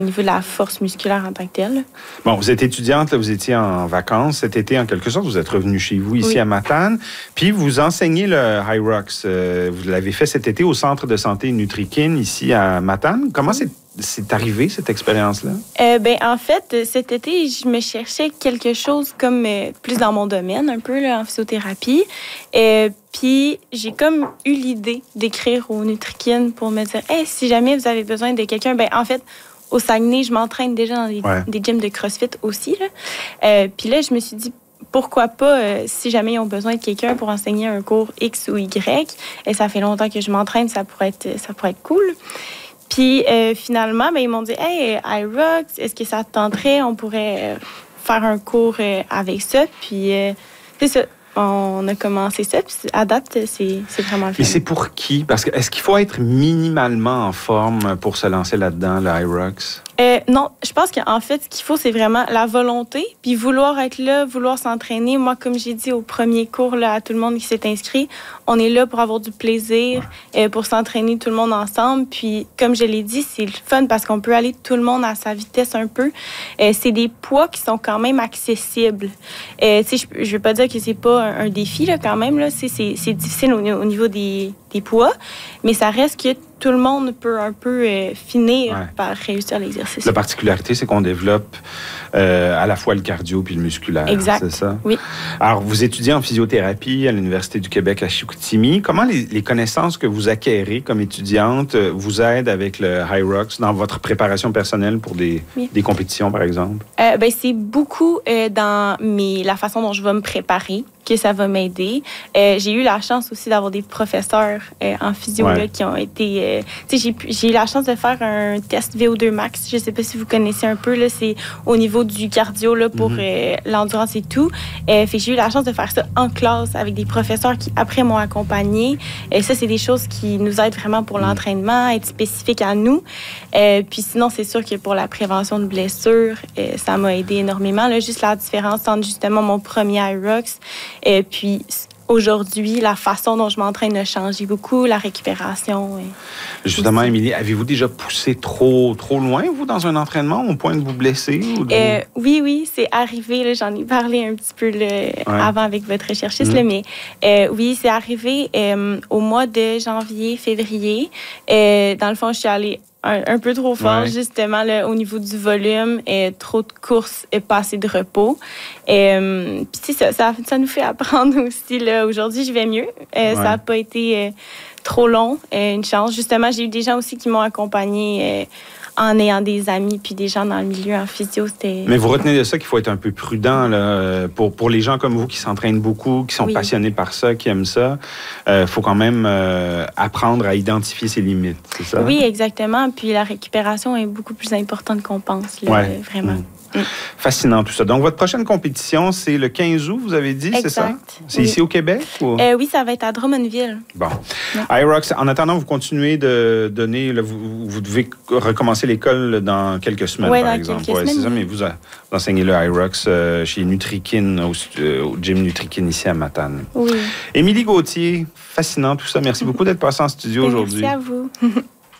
au niveau de la force musculaire en tant que telle. Bon, vous êtes étudiante, là, vous étiez en vacances cet été, en quelque sorte. Vous êtes revenue chez vous ici à Matane. Puis vous enseignez le Hyrox. Vous l'avez fait cet été au Centre de santé Nutrikin, ici à Matane. Comment c'est arrivé, cette expérience-là? En fait, cet été, je me cherchais quelque chose comme plus dans mon domaine, un peu là, en physiothérapie. Puis j'ai comme eu l'idée d'écrire au Nutrikin pour me dire hey, si jamais vous avez besoin de quelqu'un, en fait, au Saguenay, je m'entraîne déjà dans des gyms de CrossFit aussi. Puis là, je me suis dit, pourquoi pas, si jamais ils ont besoin de quelqu'un pour enseigner un cours X ou Y, et ça fait longtemps que je m'entraîne, ça pourrait être cool. Puis finalement, ils m'ont dit, hey, Hyrox, est-ce que ça te tenterait? On pourrait faire un cours avec ça. Puis c'est ça. On a commencé ça, puis à date, c'est vraiment le fun. Et c'est pour qui? Parce que est-ce qu'il faut être minimalement en forme pour se lancer là-dedans, le Hyrox? Non, je pense qu'en fait, ce qu'il faut, c'est vraiment la volonté, puis vouloir être là, vouloir s'entraîner. Moi, comme j'ai dit au premier cours là, à tout le monde qui s'est inscrit, on est là pour avoir du plaisir, pour s'entraîner tout le monde ensemble. Puis, comme je l'ai dit, c'est le fun parce qu'on peut aller tout le monde à sa vitesse un peu. C'est des poids qui sont quand même accessibles. Je ne veux pas dire que c'est pas un défi là, quand même. Là. C'est difficile au niveau des poids, mais ça reste que tout le monde peut un peu finir par réussir l'exercice. La particularité, c'est qu'on développe à la fois le cardio puis le musculaire. Exact. C'est ça? Oui. Alors, vous étudiez en physiothérapie à l'Université du Québec à Chicoutimi. Comment les connaissances que vous acquérez comme étudiante vous aident avec le Hyrox dans votre préparation personnelle pour des compétitions, par exemple? C'est beaucoup dans la façon dont je vais me préparer que ça va m'aider. J'ai eu la chance aussi d'avoir des professeurs en physio là, qui ont été... j'ai eu la chance de faire un test VO2 max. Je ne sais pas si vous connaissez un peu. Là, c'est au niveau du cardio là, pour l'endurance et tout. J'ai eu la chance de faire ça en classe avec des professeurs qui, après, m'ont accompagnée. Ça, c'est des choses qui nous aident vraiment pour l'entraînement, être spécifique à nous. Puis sinon, c'est sûr que pour la prévention de blessures, ça m'a aidé énormément. Là, juste la différence entre justement mon premier Hyrox et puis aujourd'hui, la façon dont je m'entraîne a changé beaucoup, la récupération. Justement, Émilie, avez-vous déjà poussé trop loin, vous, dans un entraînement, au point de vous blesser? Ou de... Oui, c'est arrivé. Là, j'en ai parlé un petit peu avant avec votre recherchiste, là, mais oui, c'est arrivé au mois de janvier, février. Dans le fond, je suis allée un peu trop fort, justement, là, au niveau du volume, trop de courses et pas assez de repos. Puis ça nous fait apprendre aussi. Là, aujourd'hui, je vais mieux. Ça n'a pas été trop long. Une chance. Justement, j'ai eu des gens aussi qui m'ont accompagnée en ayant des amis puis des gens dans le milieu en physio. Mais vous retenez de ça qu'il faut être un peu prudent là, pour les gens comme vous qui s'entraînent beaucoup, qui sont passionnés par ça, qui aiment ça. Faut quand même apprendre à identifier ses limites, c'est ça? Oui, exactement. Puis la récupération est beaucoup plus importante qu'on pense, là, vraiment. Fascinant tout ça. Donc, votre prochaine compétition, c'est le 15 août, vous avez dit, c'est ça? C'est ici au Québec? Ou? Oui, ça va être à Drummondville. Bon. Hyrox, en attendant, vous continuez de donner... Là, vous devez recommencer l'école dans quelques semaines, par exemple. Quelques semaines. C'est ça, mais vous enseignez le Hyrox chez Nutrikin, au gym Nutrikin ici à Matane. Oui. Émilie Gauthier, fascinant tout ça. Merci beaucoup d'être passée en studio aujourd'hui. Merci à vous.